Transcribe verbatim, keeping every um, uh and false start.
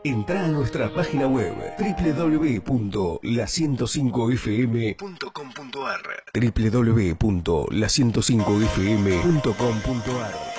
Entrá a nuestra página web doble u doble u doble u punto la ciento cinco f m punto com punto a r doble u doble u doble u punto la ciento cinco f m punto com punto a r